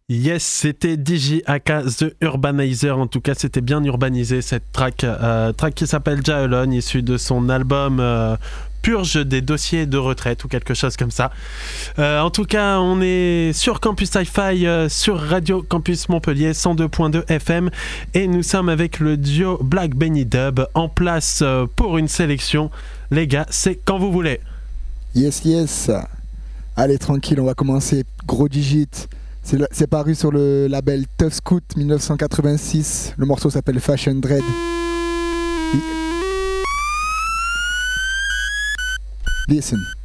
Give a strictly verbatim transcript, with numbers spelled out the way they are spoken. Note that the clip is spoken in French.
Yes, c'était D J aka The Urbanizer. En tout cas, c'était bien urbanisé cette track, euh, track qui s'appelle Ja Alone, issue de son album euh, Purge des dossiers de retraite ou quelque chose comme ça. Euh, en tout cas, on est sur Campus Hi-Fi, euh, sur Radio Campus Montpellier cent deux point deux F M et nous sommes avec le duo Black Benny Dub en place euh, pour une sélection. Les gars, c'est quand vous voulez. Yes, yes. Allez, tranquille, on va commencer. Gros digit. C'est, le, c'est paru sur le label Tough Scout dix-neuf cent quatre-vingt-six. Le morceau s'appelle Fashion Dread. Listen.